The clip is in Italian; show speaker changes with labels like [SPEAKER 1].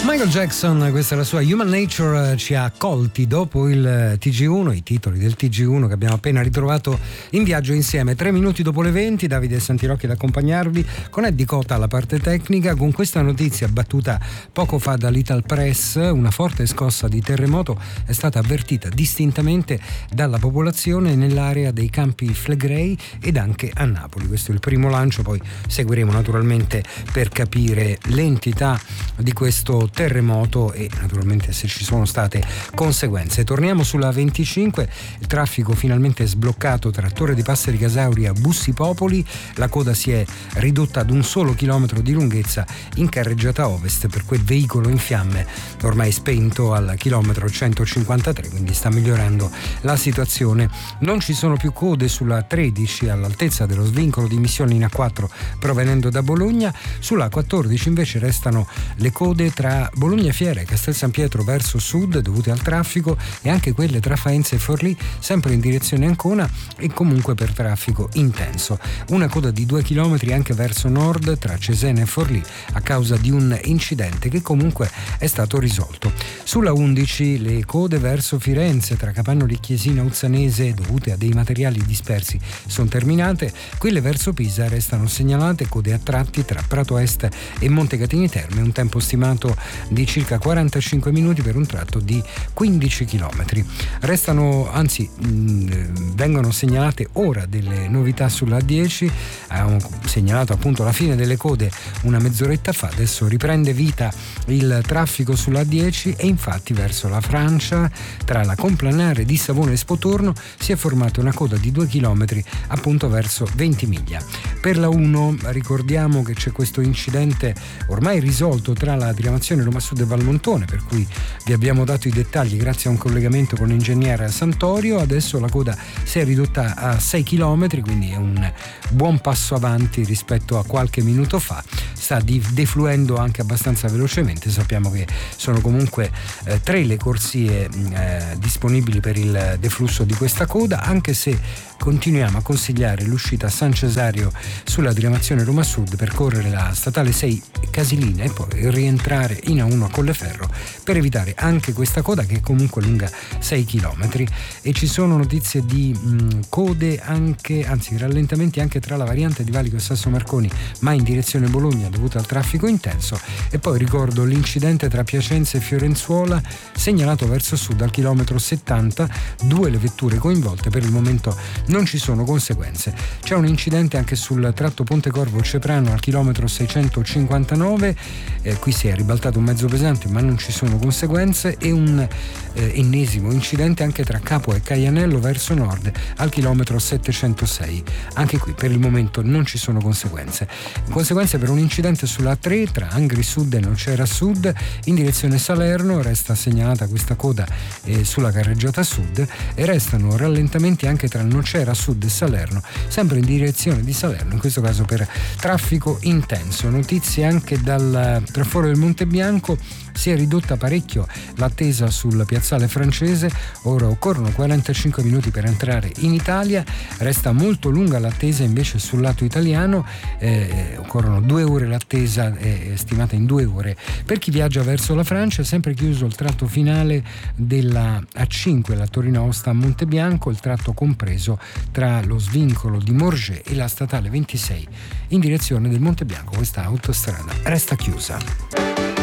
[SPEAKER 1] Michael Jackson, questa è la sua Human Nature, ci ha colti dopo il TG1, i titoli del TG1 che abbiamo appena ritrovato in viaggio insieme. 3 minuti dopo le 20, Davide Santirocchi ad accompagnarvi con Eddie Cota alla parte tecnica, con questa notizia battuta poco fa da Little Press. Una forte scossa di terremoto è stata avvertita distintamente dalla popolazione nell'area dei Campi Flegrei ed anche a Napoli. Questo è il primo lancio, poi seguiremo naturalmente per capire l'entità di questo terremoto e naturalmente se ci sono state conseguenze. Torniamo sulla 25, il traffico finalmente è sbloccato tra Torre dei Passeri Casauria a Bussi Popoli, la coda si è ridotta ad un solo chilometro di lunghezza in carreggiata ovest per quel veicolo in fiamme ormai spento al chilometro 153, quindi sta migliorando la situazione. Non ci sono più code sulla 13 all'altezza dello svincolo di Missione in A4 provenendo da Bologna, sulla 14 invece restano le code tra Bologna Fiera e Castel San Pietro verso sud dovute al traffico e anche quelle tra Faenza e Forlì sempre in direzione Ancona e comunque per traffico intenso. Una coda di 2 km anche verso nord tra Cesena e Forlì a causa di un incidente che comunque è stato risolto. Sulla 11 le code verso Firenze tra Capannoli e Chiesina Uzzanese dovute a dei materiali dispersi sono terminate, quelle verso Pisa restano segnalate, code a tratti tra Prato Est e Montecatini Terme, un tempo stimato di circa 45 minuti per un tratto di 15 km. Vengono segnalate ora delle novità sulla A10, abbiamo segnalato appunto la fine delle code una mezz'oretta fa, adesso riprende vita il traffico sulla A10 e infatti verso la Francia tra la Complanare di Savona e Spotorno si è formata una coda di 2 km appunto verso Ventimiglia. Per la 1 ricordiamo che c'è questo incidente ormai risolto tra la diramazione Roma Sud e Valmontone, per cui vi abbiamo dato i dettagli grazie a un collegamento con l'ingegnere Santorio. Adesso la coda si è ridotta a 6 km, quindi è un buon passo avanti rispetto a qualche minuto fa. Sta defluendo anche abbastanza velocemente, sappiamo che sono comunque 3 le corsie disponibili per il deflusso di questa coda, anche se continuiamo a consigliare l'uscita a San Cesario sulla diramazione Roma Sud, percorrere la statale 6 Casilina e poi rientrare in A1 a Colleferro per evitare anche questa coda che è comunque lunga 6 km. E ci sono notizie di code rallentamenti anche tra la variante di Valico e Sasso Marconi ma in direzione Bologna dovuto al traffico intenso. E poi ricordo l'incidente tra Piacenza e Fiorenzuola segnalato verso sud al chilometro 70, 2 le vetture coinvolte, per il momento non ci sono conseguenze. C'è un incidente anche sul tratto Pontecorvo-Ceprano al chilometro 659, qui si è ribaltato un mezzo pesante ma non ci sono conseguenze, e un ennesimo incidente anche tra Capua e Caianello verso nord al chilometro 706, anche qui per il momento non ci sono conseguenze per un incidente sulla 3 tra Angri Sud e Nocera Sud in direzione Salerno, resta segnalata questa coda sulla carreggiata sud e restano rallentamenti anche tra Nocera Sud e Salerno sempre in direzione di Salerno, in questo caso per traffico intenso. Notizie anche dal traforo del Monte Bianco, si è ridotta parecchio l'attesa sul piazzale francese, ora occorrono 45 minuti per entrare in Italia, resta molto lunga l'attesa invece sul lato italiano, occorrono 2 ore, l'attesa è stimata in 2 ore. Per chi viaggia verso la Francia è sempre chiuso il tratto finale della A5, la Torino-Aosta a Montebianco, il tratto compreso tra lo svincolo di Morges e la statale 26 in direzione del Monte Bianco. Questa autostrada resta chiusa.